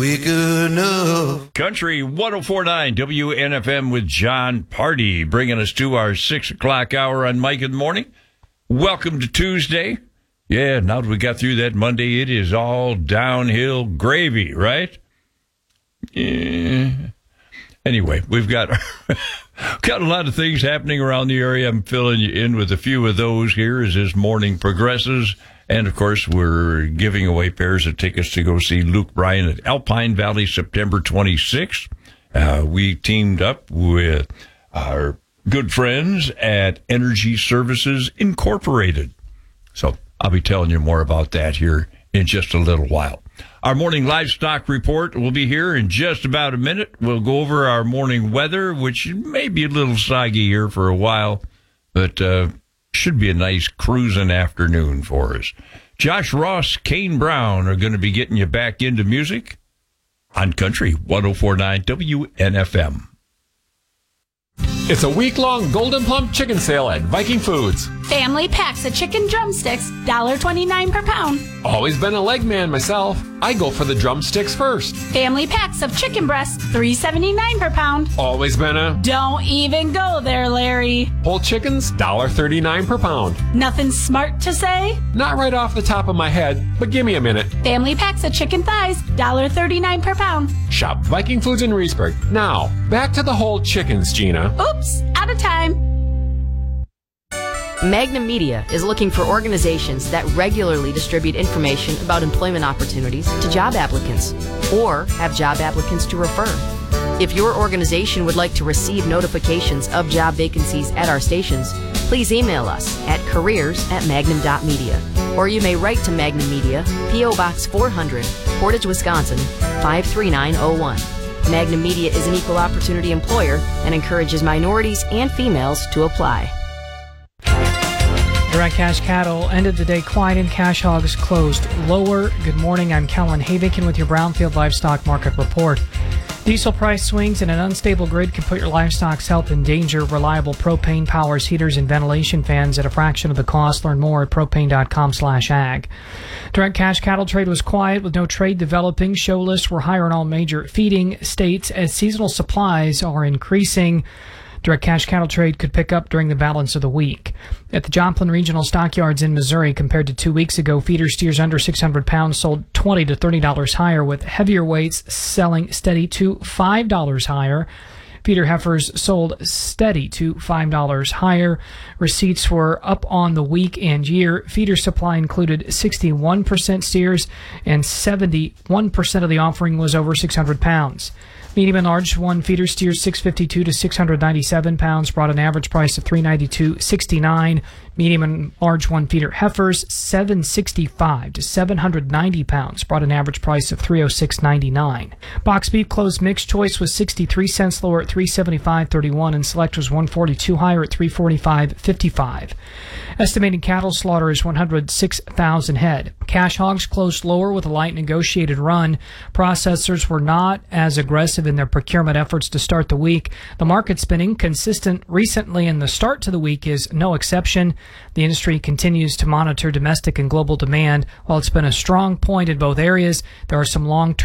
We good enough. Country 104.9 WNFM with John Party, bringing us to our 6 o'clock hour on Mike in the Morning. Welcome to Tuesday. Yeah, now that we got through that Monday, it is all downhill gravy, right? Yeah. Anyway, we've got a lot of things happening around the area. I'm filling you in with a few of those here as this morning progresses. And, of course, we're giving away pairs of tickets to go see Luke Bryan at Alpine Valley September 26th. We teamed up with our good friends at Energy Services Incorporated. So I'll be telling you more about that here in just a little while. Our morning livestock report will be here in just about a minute. We'll go over our morning weather, which may be a little soggy here for a while, but should be a nice cruising afternoon for us. Josh Ross, Kane Brown are going to be getting you back into music on Country 104.9 WNFM. It's a week-long Golden Plump chicken sale at Viking Foods. Family packs of chicken drumsticks, $1.29 per pound. Always been a leg man myself. I go for the drumsticks first. Family packs of chicken breasts, $3.79 per pound. Always been a... Don't even go there, Larry. Whole chickens, $1.39 per pound. Nothing smart to say? Not right off the top of my head, but give me a minute. Family packs of chicken thighs, $1.39 per pound. Shop Viking Foods in Reedsburg. Now, back to the whole chickens, Gina. Oops, out of time. Magnum Media is looking for organizations that regularly distribute information about employment opportunities to job applicants or have job applicants to refer. If your organization would like to receive notifications of job vacancies at our stations, please email us at careers@magnum.media, or you may write to Magnum Media, P.O. Box 400, Portage, Wisconsin, 53901. Magnum Media is an equal opportunity employer and encourages minorities and females to apply. Direct Cash Cattle ended the day quiet and cash hogs closed lower. Good morning, I'm Kellen Havikin with your Brownfield Livestock Market Report. Diesel price swings and an unstable grid can put your livestock's health in danger. Reliable propane powers heaters and ventilation fans at a fraction of the cost. Learn more at propane.com/ag. Direct cash cattle trade was quiet with no trade developing. Show lists were higher in all major feeding states as seasonal supplies are increasing. Direct cash cattle trade could pick up during the balance of the week. At the Joplin Regional Stockyards in Missouri, compared to 2 weeks ago, feeder steers under 600 pounds sold $20 to $30 higher, with heavier weights selling steady to $5 higher. Feeder heifers sold steady to $5 higher. Receipts were up on the week and year. Feeder supply included 61% steers, and 71% of the offering was over 600 pounds. Medium and large one feeder steers 652 to 697 pounds brought an average price of $392.69. Medium and large one feeder heifers 765 to 790 pounds brought an average price of $306.99. Box beef closed mixed choice was 63 cents lower at $375.31, and select was 142 higher at $345.55. Estimated cattle slaughter is 106,000 head. Cash hogs closed lower with a light negotiated run. Processors were not as aggressive in their procurement efforts to start the week. The market's been inconsistent recently, and the start to the week is no exception. The industry continues to monitor domestic and global demand. While it's been a strong point in both areas, there are some long-term